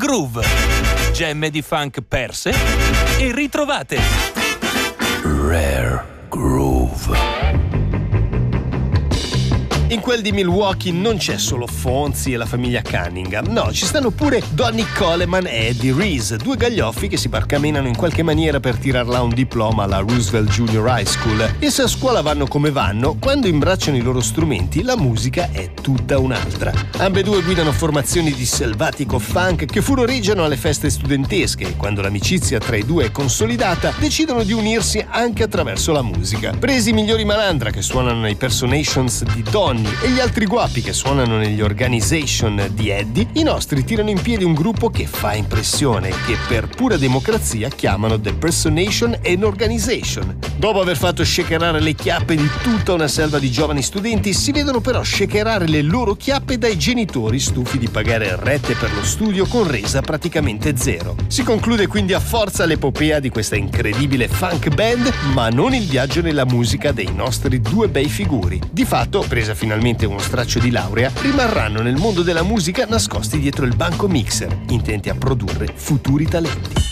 groove. Gemme di funk perse e ritrovate. Rare Groove. In quel di Milwaukee non c'è solo Fonzie e la famiglia Cunningham, no, ci stanno pure Donny Coleman e Eddie Reese, due gaglioffi che si barcamenano in qualche maniera per tirar là un diploma alla Roosevelt Junior High School. E se a scuola vanno come vanno, quando imbracciano i loro strumenti la musica è tutta un'altra. Ambedue guidano formazioni di selvatico funk che furoreggiano alle feste studentesche e quando l'amicizia tra i due è consolidata decidono di unirsi anche attraverso la musica. Presi i migliori malandra che suonano nei Personations di Donny e gli altri guapi che suonano negli Organization di Eddie, i nostri tirano in piedi un gruppo che fa impressione e che per pura democrazia chiamano The Personation and Organization. Dopo aver fatto shakerare le chiappe di tutta una selva di giovani studenti, si vedono però shakerare le loro chiappe dai genitori stufi di pagare rette per lo studio con resa praticamente zero. Si conclude quindi a forza l'epopea di questa incredibile funk band, ma non il viaggio nella musica dei nostri due bei figuri. Di fatto, presa finalmente uno straccio di laurea, rimarranno nel mondo della musica nascosti dietro il banco mixer, intenti a produrre futuri talenti.